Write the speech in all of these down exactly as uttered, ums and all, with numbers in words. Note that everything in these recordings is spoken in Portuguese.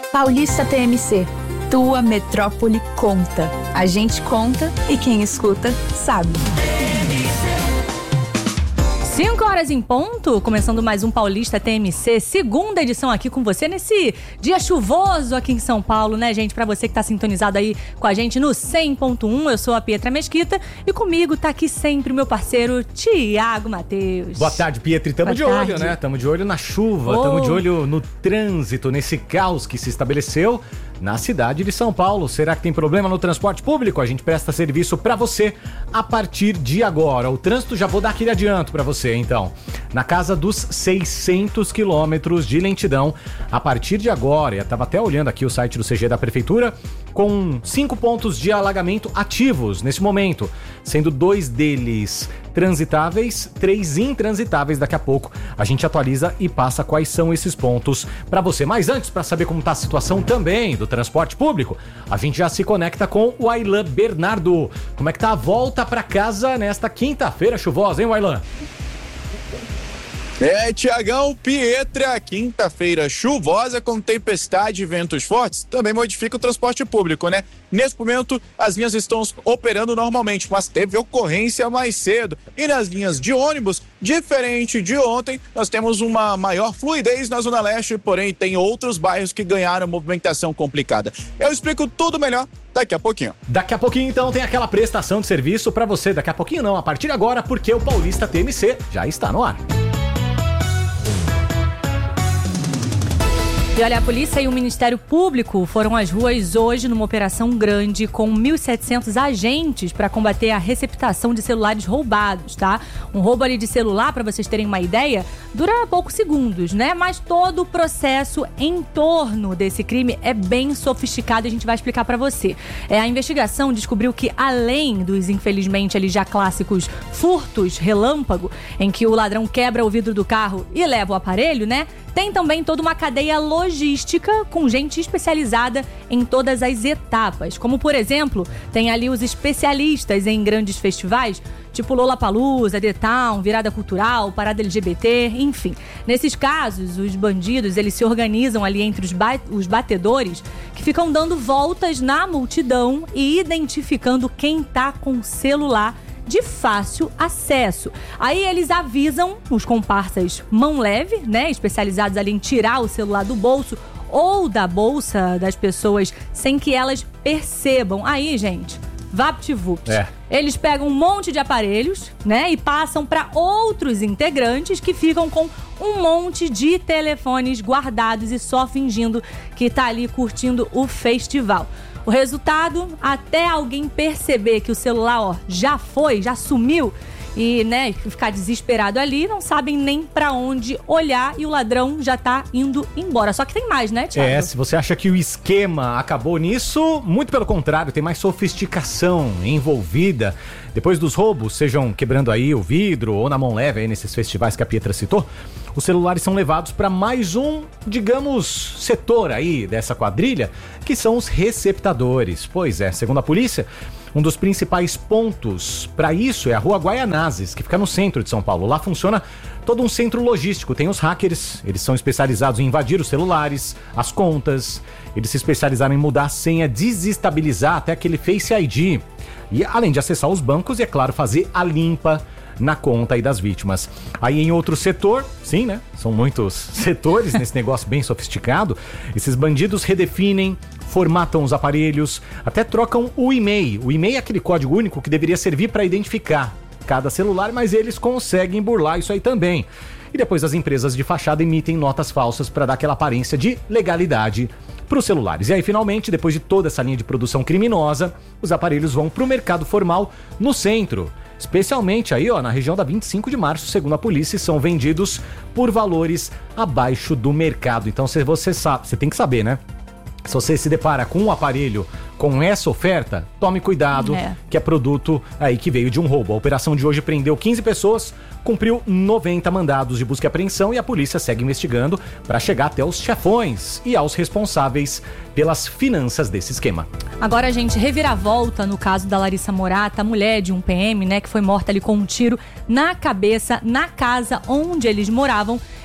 Paulista T M C. Tua metrópole conta. A gente conta e quem escuta sabe. cinco horas em ponto, começando mais um Paulista T M C, segunda edição aqui com você nesse dia chuvoso aqui em São Paulo, né, gente? Pra você que tá sintonizado aí com a gente no cem ponto um, eu sou a Pietra Mesquita e comigo tá aqui sempre o meu parceiro Tiago Matheus. Boa tarde, Pietra. E tamo de olho, né? Tamo de olho na chuva, Oh. tamo de olho no trânsito, nesse caos que se estabeleceu na cidade de São Paulo. Será que tem problema no transporte público? A gente presta serviço pra você a partir de agora. O trânsito, já vou dar aquele adianto pra você, então. Na casa dos seiscentos quilômetros de lentidão a partir de agora. Eu tava até olhando aqui o site do C G da Prefeitura, com cinco pontos de alagamento ativos nesse momento, sendo dois deles transitáveis, três intransitáveis. Daqui a pouco a gente atualiza e passa quais são esses pontos pra você. Mas antes, pra saber como tá a situação também do transporte público, a gente já se conecta com o Aylan Bernardo. Como é que tá a volta pra casa nesta quinta-feira chuvosa, hein, Aylan? É, Tiagão, Pietra, quinta-feira chuvosa com tempestade e ventos fortes também modifica o transporte público, né? Nesse momento, as linhas estão operando normalmente, mas teve ocorrência mais cedo. E nas linhas de ônibus, diferente de ontem, nós temos uma maior fluidez na Zona Leste, porém tem outros bairros que ganharam movimentação complicada. Eu explico tudo melhor daqui a pouquinho. Daqui a pouquinho, então, tem aquela prestação de serviço pra você. Daqui a pouquinho não, a partir de agora, porque o Paulista T M C já está no ar. E olha, a polícia e o Ministério Público foram às ruas hoje numa operação grande com mil e setecentos agentes para combater a receptação de celulares roubados, tá? Um roubo ali de celular, para vocês terem uma ideia, dura poucos segundos, né? Mas todo o processo em torno desse crime é bem sofisticado e a gente vai explicar para você. É, a investigação descobriu que, além dos, infelizmente, ali já clássicos furtos relâmpago, em que o ladrão quebra o vidro do carro e leva o aparelho, né? Tem também toda uma cadeia logística com gente especializada em todas as etapas. Como, por exemplo, tem ali os especialistas em grandes festivais, tipo Lollapalooza, The Town, Virada Cultural, Parada L G B T, enfim. Nesses casos, os bandidos, eles se organizam ali entre os, ba- os batedores que ficam dando voltas na multidão e identificando quem tá com celular de fácil acesso. Aí eles avisam os comparsas mão leve, né, especializados ali em tirar o celular do bolso ou da bolsa das pessoas sem que elas percebam. Aí, gente, VaptVupt. É. Eles pegam um monte de aparelhos, né, e passam para outros integrantes que ficam com um monte de telefones guardados e só fingindo que tá ali curtindo o festival. O resultado, até alguém perceber que o celular, ó, já foi, já sumiu e, né, ficar desesperado ali, não sabem nem pra onde olhar e o ladrão já tá indo embora. Só que tem mais, né, Thiago? É, se você acha que o esquema acabou nisso, muito pelo contrário, tem mais sofisticação envolvida. Depois dos roubos, sejam quebrando aí o vidro ou na mão leve aí nesses festivais que a Pietra citou, os celulares são levados para mais um, digamos, setor aí dessa quadrilha, que são os receptadores. Pois é, segundo a polícia, um dos principais pontos para isso é a Rua Guaianazes, que fica no centro de São Paulo. Lá funciona todo um centro logístico. Tem os hackers, eles são especializados em invadir os celulares, as contas. Eles se especializaram em mudar a senha, desestabilizar até aquele Face I D. E além de acessar os bancos e, é claro, fazer a limpa na conta aí das vítimas. Aí em outro setor, sim, né? São muitos setores nesse negócio bem sofisticado. Esses bandidos redefinem, formatam os aparelhos, até trocam o e-mail. O e-mail é aquele código único que deveria servir para identificar cada celular, mas eles conseguem burlar isso aí também. E depois as empresas de fachada emitem notas falsas para dar aquela aparência de legalidade para os celulares. E aí, finalmente, depois de toda essa linha de produção criminosa, os aparelhos vão para o mercado formal no centro. Especialmente aí, ó, na região da vinte e cinco de março, segundo a polícia, são vendidos por valores abaixo do mercado. Então, se você sabe, você tem que saber, né? Se você se depara com um aparelho com essa oferta, tome cuidado, é. que é produto aí que veio de um roubo. A operação de hoje prendeu quinze pessoas, cumpriu noventa mandados de busca e apreensão e a polícia segue investigando para chegar até os chefões e aos responsáveis pelas finanças desse esquema. Agora, gente, reviravolta no caso da Larissa Morata, a mulher de um P M, né, que foi morta ali com um tiro na cabeça, na casa onde eles moravam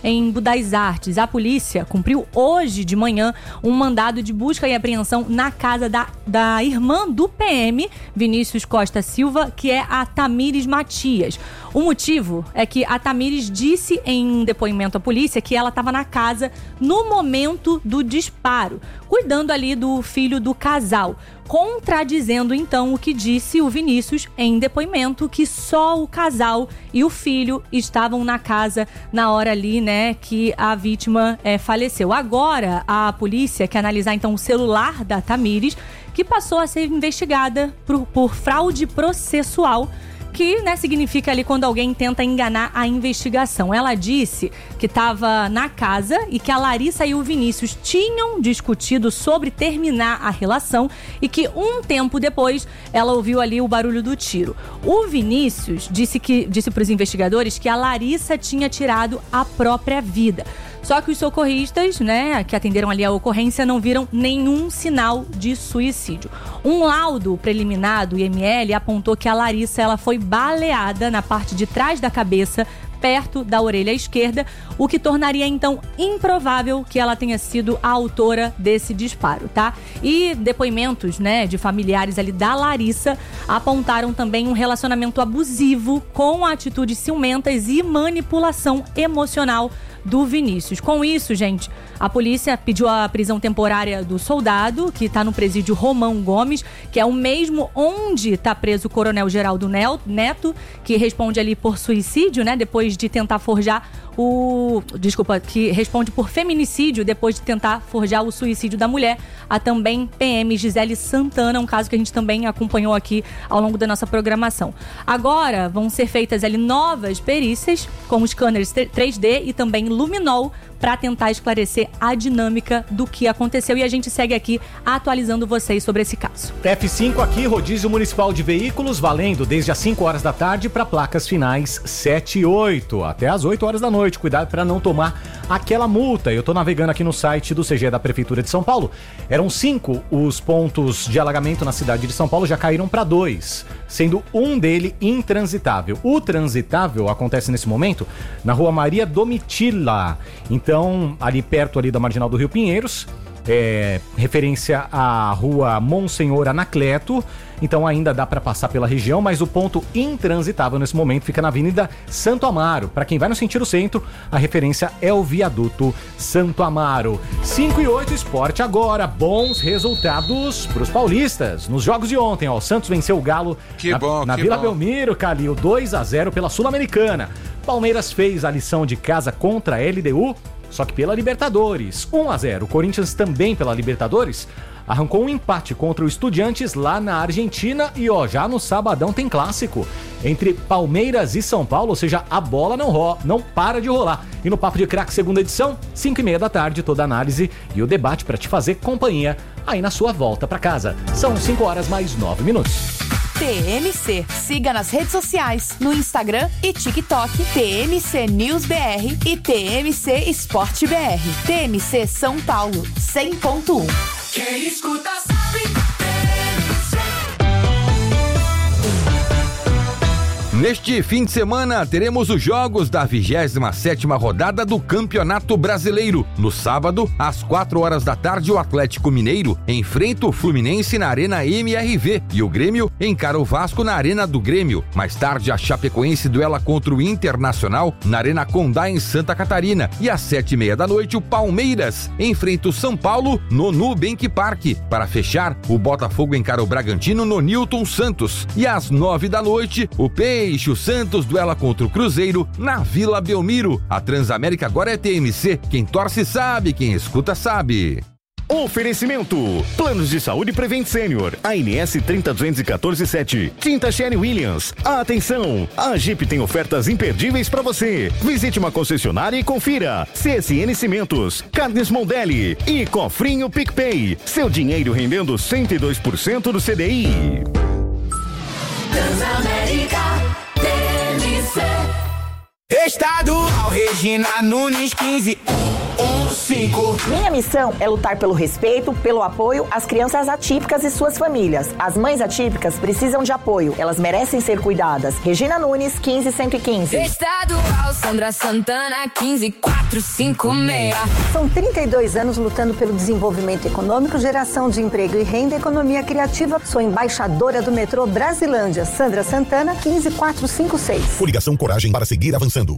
em Budais Artes. A polícia cumpriu hoje de manhã um mandado de busca e apreensão na casa da, da irmã do P M, Vinícius Costa Silva, que é a Tamires Matias. O motivo é que a Tamires disse em um depoimento à polícia que ela estava na casa no momento do disparo, cuidando ali do filho do casal, contradizendo então o que disse o Vinícius em depoimento, que só o casal e o filho estavam na casa na hora ali, né, que a vítima é, faleceu. Agora a polícia quer analisar então o celular da Tamires, que passou a ser investigada por, por fraude processual, que, né, significa ali quando alguém tenta enganar a investigação. Ela disse que estava na casa e que a Larissa e o Vinícius tinham discutido sobre terminar a relação e que um tempo depois ela ouviu ali o barulho do tiro. O Vinícius disse que disse para os investigadores que a Larissa tinha tirado a própria vida. Só que os socorristas, né, que atenderam ali a ocorrência, não viram nenhum sinal de suicídio. Um laudo preliminar do I M L apontou que a Larissa ela foi baleada na parte de trás da cabeça, perto da orelha esquerda, o que tornaria então improvável que ela tenha sido a autora desse disparo, tá? E depoimentos, né, de familiares ali da Larissa apontaram também um relacionamento abusivo com atitudes ciumentas e manipulação emocional do Vinícius. Com isso, gente, a polícia pediu a prisão temporária do soldado, que está no presídio Romão Gomes, que é o mesmo onde está preso o Coronel Geraldo Neto, que responde ali por suicídio, né, depois de tentar forjar o... Desculpa, que responde por feminicídio depois de tentar forjar o suicídio da mulher. A também P M Gisele Santana, um caso que a gente também acompanhou aqui ao longo da nossa programação. Agora vão ser feitas ali novas perícias, com scanners três D e também luminol, para tentar esclarecer a dinâmica do que aconteceu, e a gente segue aqui atualizando vocês sobre esse caso. F cinco aqui, rodízio municipal de veículos, valendo desde as cinco horas da tarde para placas finais sete e oito, até as oito horas da noite. Cuidado para não tomar aquela multa. Eu tô navegando aqui no site do C G da Prefeitura de São Paulo. Eram cinco os pontos de alagamento na cidade de São Paulo, já caíram para dois, sendo um dele intransitável. O transitável acontece nesse momento na rua Maria Domitila. Então, Então, ali perto ali da Marginal do Rio Pinheiros, é, referência à rua Monsenhor Anacleto. Então ainda dá para passar pela região, mas o ponto intransitável nesse momento fica na Avenida Santo Amaro. Para quem vai no sentido centro, a referência é o viaduto Santo Amaro. cinco e oito, esporte agora. Bons resultados para os paulistas. Nos jogos de ontem, ó, o Santos venceu o Galo que na, bom, na que Vila bom. Belmiro, Calil, dois a zero pela Sul-Americana. Palmeiras fez a lição de casa contra a L D U, só que pela Libertadores. um a zero. O Corinthians também pela Libertadores arrancou um empate contra o Estudiantes lá na Argentina. E ó, já no sabadão tem clássico entre Palmeiras e São Paulo, ou seja, a bola não, ro- não para de rolar. E no Papo de Craque, segunda edição, cinco e meia da tarde, toda a análise e o debate para te fazer companhia aí na sua volta para casa. São cinco horas mais nove minutos. T M C. Siga nas redes sociais, no Instagram e TikTok, T M C News B R e T M C Esporte B R. T M C São Paulo, cem ponto um. Quem escuta sabe. Neste fim de semana, teremos os jogos da vigésima sétima rodada do Campeonato Brasileiro. No sábado, às quatro horas da tarde, o Atlético Mineiro enfrenta o Fluminense na Arena M R V e o Grêmio encara o Vasco na Arena do Grêmio. Mais tarde, a Chapecoense duela contra o Internacional na Arena Condá, em Santa Catarina. E às sete e meia da noite, o Palmeiras enfrenta o São Paulo no Nubank Park. Para fechar, o Botafogo encara o Bragantino no Newton Santos. E às nove da noite, o Peixe o Santos duela contra o Cruzeiro na Vila Belmiro. A Transamérica agora é T M C. Quem torce sabe, quem escuta sabe. Oferecimento: Planos de Saúde Prevent Senior, A N S trinta duzentos e quatorze sete, Tinta Sherry Williams. Atenção, a Jeep tem ofertas imperdíveis para você. Visite uma concessionária e confira. C S N Cimentos, Carnes Mondelli e Cofrinho PicPay. Seu dinheiro rendendo cento e dois por cento do C D I. Transamérica, T M C. Estadual Regina Nunes quinze um um cinco. cinco. Minha missão é lutar pelo respeito, pelo apoio às crianças atípicas e suas famílias. As mães atípicas precisam de apoio, elas merecem ser cuidadas. Regina Nunes, quinze cento e quinze. Estadual Sandra Santana, quinze quatrocentos e cinquenta e seis. São trinta e dois anos lutando pelo desenvolvimento econômico, geração de emprego e renda, economia criativa. Sou embaixadora do metrô Brasilândia. Sandra Santana, quinze quatrocentos e cinquenta e seis. Coligação Coragem para seguir avançando.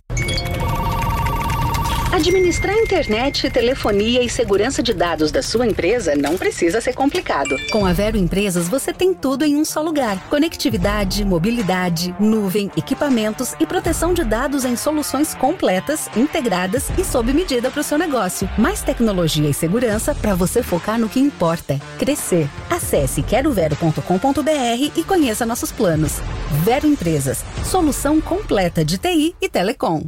Administrar internet, telefonia e segurança de dados da sua empresa não precisa ser complicado. Com a Vero Empresas, você tem tudo em um só lugar. Conectividade, mobilidade, nuvem, equipamentos e proteção de dados em soluções completas, integradas e sob medida para o seu negócio. Mais tecnologia e segurança para você focar no que importa: crescer. Acesse quero vero ponto com ponto br e conheça nossos planos. Vero Empresas, solução completa de T I e telecom.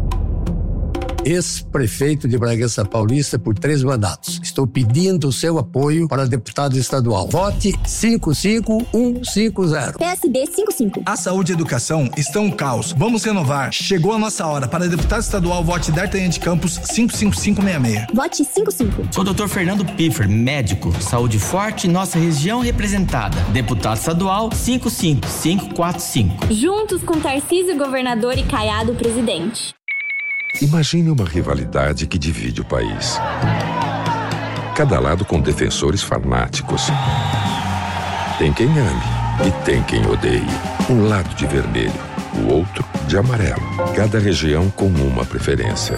Ex-prefeito de Bragança Paulista por três mandatos. Estou pedindo o seu apoio para deputado estadual. Vote cinco cinco um cinco zero. P S B cinquenta e cinco. A saúde e a educação estão um caos. Vamos renovar. Chegou a nossa hora. Para deputado estadual, vote D'Artagnan de Campos cinco cinco cinco seis seis. Vote cinquenta e cinco. Sou o doutor Fernando Piffer, médico. Saúde forte, nossa região representada. Deputado estadual cinco cinco cinco quatro cinco. Juntos com Tarcísio, governador, e Caiado, presidente. Imagine uma rivalidade que divide o país. Cada lado com defensores fanáticos. Tem quem ame e tem quem odeie. Um lado de vermelho, o outro de amarelo. Cada região com uma preferência.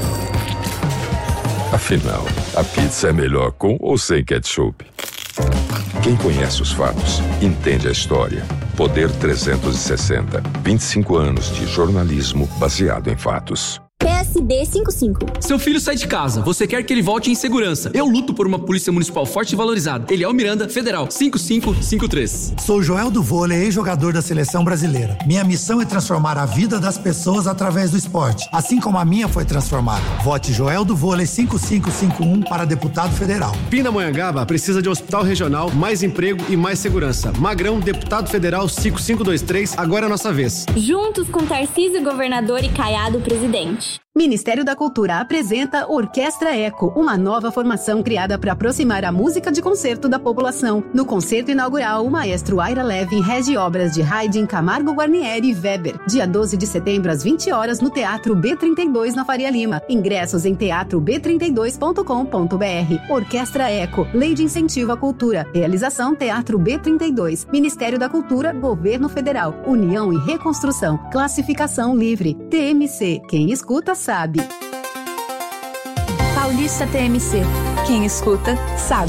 Afinal, a pizza é melhor com ou sem ketchup? Quem conhece os fatos, entende a história. Poder trezentos e sessenta. vinte e cinco anos de jornalismo baseado em fatos. P S B cinquenta e cinco. Seu filho sai de casa, você quer que ele volte em segurança. Eu luto por uma polícia municipal forte e valorizada. Eliel Miranda, Federal, cinco cinco cinco três. Sou Joel do Vôlei, ex-jogador da Seleção Brasileira. Minha missão é transformar a vida das pessoas através do esporte, assim como a minha foi transformada. Vote Joel do Vôlei cinco cinco cinco um para deputado federal. Pindamonhangaba precisa de um hospital regional, mais emprego e mais segurança. Magrão, deputado federal cinco cinco dois três, agora é a nossa vez. Juntos com Tarcísio, governador, e Caiado, presidente. Ministério da Cultura apresenta Orquestra Eco, uma nova formação criada para aproximar a música de concerto da população. No concerto inaugural, o maestro Aira Levin rege obras de Haydn, Camargo Guarnieri e Weber. Dia doze de setembro, às vinte horas, no Teatro B trinta e dois, na Faria Lima. Ingressos em teatro b trinta e dois ponto com ponto br. Orquestra Eco, Lei de Incentivo à Cultura. Realização Teatro B trinta e dois. Ministério da Cultura, Governo Federal. União e Reconstrução. Classificação livre. T M C. Quem escuta, sabe. Paulista T M C. Quem escuta, sabe.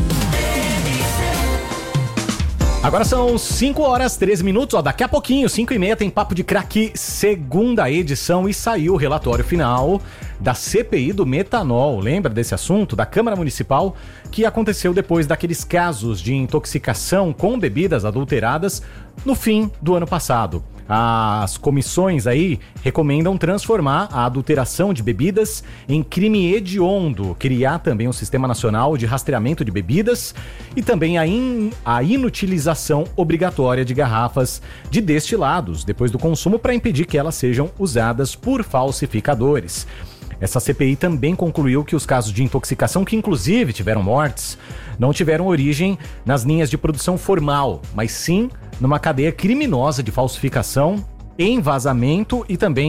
Agora são cinco horas, treze minutos, ó, daqui a pouquinho, cinco e meia, tem Papo de Craque, segunda edição, e saiu o relatório final da C P I do metanol. Lembra desse assunto? Da Câmara Municipal, que aconteceu depois daqueles casos de intoxicação com bebidas adulteradas no fim do ano passado. As comissões aí recomendam transformar a adulteração de bebidas em crime hediondo, criar também um sistema nacional de rastreamento de bebidas e também a, in, a inutilização obrigatória de garrafas de destilados depois do consumo para impedir que elas sejam usadas por falsificadores. Essa C P I também concluiu que os casos de intoxicação, que inclusive tiveram mortes, não tiveram origem nas linhas de produção formal, mas sim numa cadeia criminosa de falsificação, envasamento e também